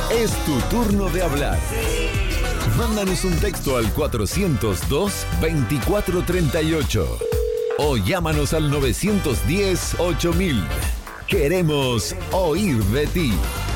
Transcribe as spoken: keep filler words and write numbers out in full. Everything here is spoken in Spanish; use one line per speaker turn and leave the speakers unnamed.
Es tu turno de hablar. Mándanos un texto al cuatrocientos dos, veinticuatro treinta y ocho o llámanos al novecientos diez, ocho mil. Queremos oír de ti.